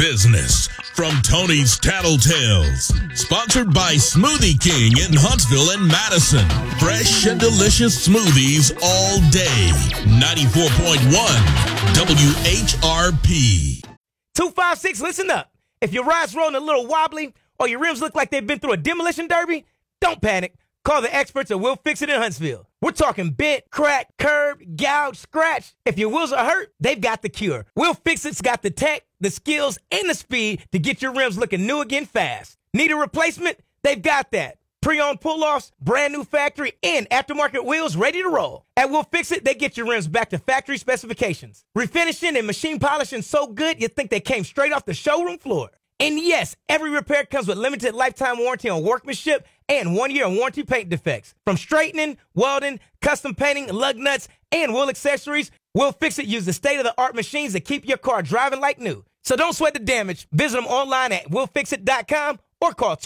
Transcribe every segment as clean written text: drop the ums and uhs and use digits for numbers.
business from Tony's Tattletales. Sponsored by Smoothie King in Huntsville and Madison. Fresh and delicious smoothies all day. 94.1 WHRP. 256, listen up. If your ride's rolling a little wobbly or your rims look like they've been through a demolition derby, don't panic. Call the experts at We'll Fix It in Huntsville. We're talking bent, crack, curb, gouge, scratch. If your wheels are hurt, they've got the cure. We'll Fix It's got the tech, the skills, and the speed to get your rims looking new again fast. Need a replacement? They've got that. Pre-owned pull-offs, brand new factory, and aftermarket wheels ready to roll. At We'll Fix It, they get your rims back to factory specifications. Refinishing and machine polishing so good you think they came straight off the showroom floor. And yes, every repair comes with limited lifetime warranty on workmanship and 1 year warranty paint defects. From straightening, welding, custom painting, lug nuts, and wheel accessories, We'll Fix It use the state-of-the-art machines that keep your car driving like new. So don't sweat the damage. Visit them online at willfixit.com or call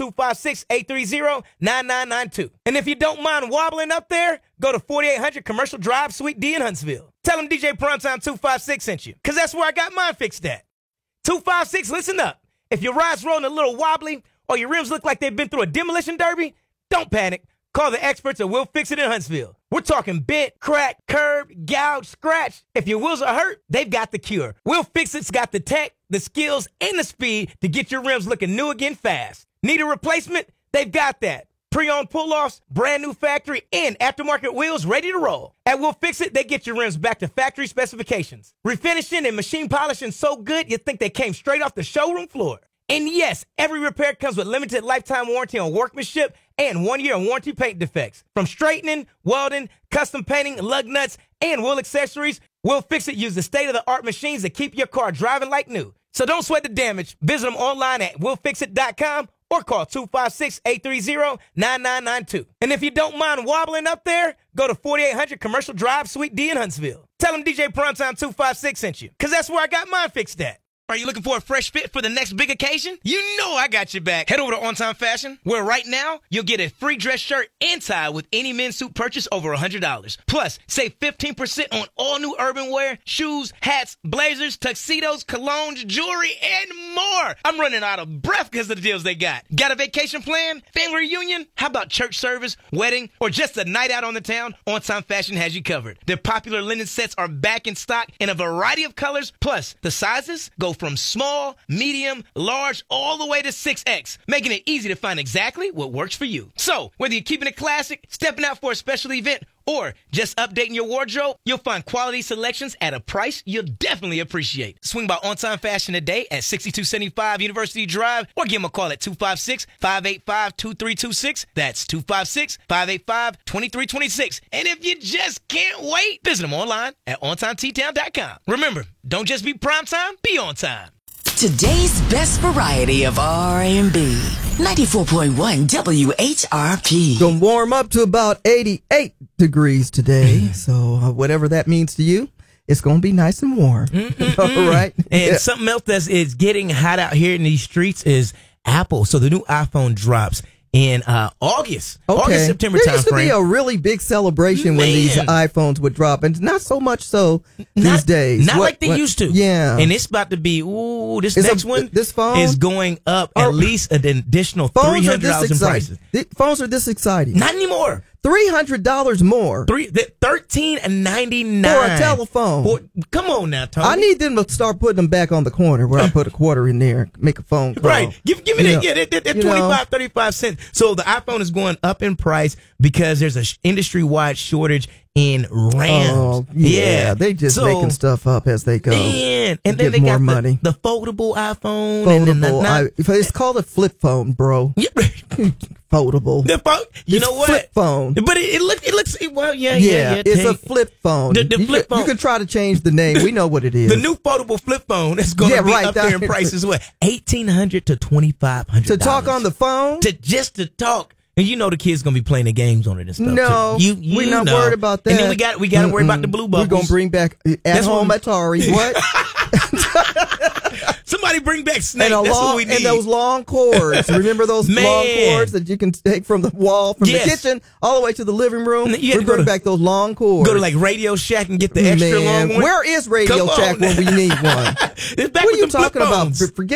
256-830-9992. And if you don't mind wobbling up there, go to 4800 Commercial Drive, Suite D in Huntsville. Tell them DJ Primetime 256 sent you, because that's where I got mine fixed at. 256, listen up. If your ride's rolling a little wobbly or your rims look like they've been through a demolition derby, don't panic. Call the experts at We'll Fix It in Huntsville. We're talking bent, crack, curb, gouge, scratch. If your wheels are hurt, they've got the cure. We'll Fix It's got the tech, the skills, and the speed to get your rims looking new again fast. Need a replacement? They've got that. Pre-owned pull-offs, brand new factory, and aftermarket wheels ready to roll. At We'll Fix It, they get your rims back to factory specifications. Refinishing and machine polishing so good you think they came straight off the showroom floor. And yes, every repair comes with limited lifetime warranty on workmanship and 1 year warranty paint defects. From straightening, welding, custom painting, lug nuts, and wheel accessories, We'll Fix It use the state-of-the-art machines that keep your car driving like new. So don't sweat the damage. Visit them online at willfixit.com or call 256-830-9992. And if you don't mind wobbling up there, go to 4800 Commercial Drive, Suite D in Huntsville. Tell them DJ Primetime 256 sent you, because that's where I got mine fixed at. Are you looking for a fresh fit for the next big occasion? You know I got your back. Head over to On Time Fashion, where right now you'll get a free dress shirt and tie with any men's suit purchase over $100. Plus, save 15% on all new urban wear, shoes, hats, blazers, tuxedos, colognes, jewelry, and more. I'm running out of breath because of the deals they got. Got a vacation plan? Family reunion? How about church service, wedding, or just a night out on the town? On Time Fashion has you covered. Their popular linen sets are back in stock in a variety of colors. Plus, the sizes go from small, medium, large, all the way to 6X, making it easy to find exactly what works for you. So, whether you're keeping it classic, stepping out for a special event, or just updating your wardrobe, you'll find quality selections at a price you'll definitely appreciate. Swing by On Time Fashion today at 6275 University Drive, or give them a call at 256-585-2326. That's 256-585-2326. And if you just can't wait, visit them online at OnTimeTtown.com. Remember, don't just be prime time, be on time. Today's best variety of R&B. 94.1 WHRP. Gonna warm up to about 88 degrees today. So whatever that means to you, it's gonna be nice and warm. All right. And something else that is getting hot out here in these streets is Apple. So the new iPhone drops in August, September time frame. There used to be a really big celebration when these iPhones would drop, and not so much so these days. Not like they used to. Yeah. And it's about to be, this phone is going up at least an additional $300 in prices. Phones are this exciting. Not anymore. $300 more. $13.99 for a telephone. Come on now, Tony. I need them to start putting them back on the corner where I put a quarter in there, make a phone call. Right. Give me that 25, 35 cents. So the iPhone is going up in price because there's an industry-wide shortage in RAMs. Oh, yeah. They just making stuff up as they go. And then they got money. The foldable iPhone. It's called a flip phone, bro. Yeah. Foldable. You know what? Flip phone. But it looks well, yeah. It's a flip phone. The flip phone. You can try to change the name. We know what it is. The new foldable flip phone is going to be up there in price as well. $1,800 to $2,500. To talk on the phone? To talk. And you know the kids gonna be playing the games on it and stuff. No, too. we're not worried about that. And then we got to worry about the blue bubbles. We're gonna bring back at-home Atari. What? Somebody bring back Snake. That's what we need. And those long cords. Remember those long cords that you can take from the wall, from the kitchen, all the way to the living room? We bring back those long cords. Go to like Radio Shack and get the extra long one. Where is Radio Shack when we need one? It's back what with are you talking about? Forget